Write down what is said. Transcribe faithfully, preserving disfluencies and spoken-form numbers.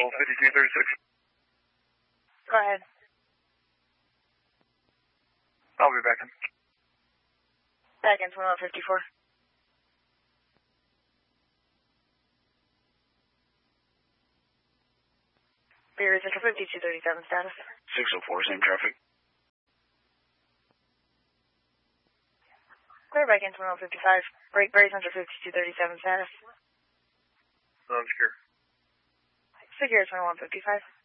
fifty-two thirty-six. Go ahead. I'll be back in. Back in twenty-one fifty-four. Beer is Central fifty-two thirty-seven status. six oh four, same traffic. Clear back in twenty-one fifty-five. Break Berry Central fifty-two thirty-seven status. Non-secure. Secure twenty-one fifty-five.